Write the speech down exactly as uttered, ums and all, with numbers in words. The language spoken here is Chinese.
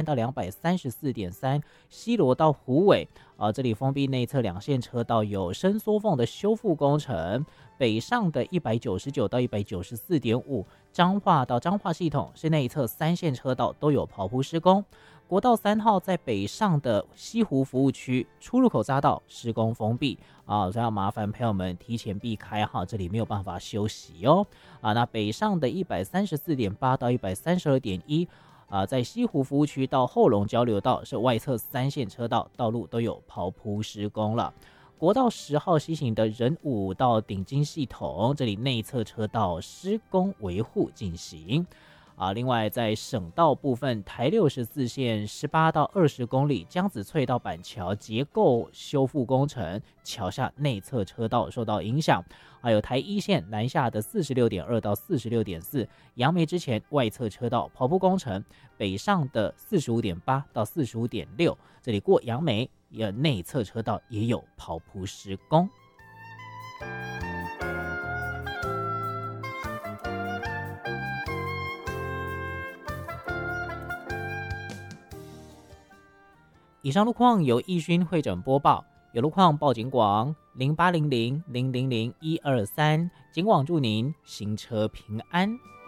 到两百三十四点三，西螺到虎尾啊，这里封闭内侧两线车道有伸缩缝的修复工程。北上的一百九十九到一百九十四点五，彰化到彰化系统是内侧三线车道都有刨铺施工。国道三号在北上的西湖服务区出入口匝道施工封闭啊，所以要麻烦朋友们提前避开哈，这里没有办法休息哦啊。那北上的一百三十四点八到一百三十二点一。啊，在西湖服务区到后龙交流道是外侧三线车道，道路都有刨铺施工了。国道十号西行的仁武到顶金系统，这里内侧车道施工维护进行。啊，另外在省道部分，台六十四线十八到二十公里江子翠到板桥结构修复工程，桥下内侧车道受到影响。还有台一线南下的四十六点二到四十六点四，杨梅之前外侧车道刨铺工程，北上的四十五点八到四十五点六，这里过杨梅也内侧车道也有刨铺施工。以上路况由义勋会诊播报，有路况报警广零八零零零零零一二三，警广祝您行车平安。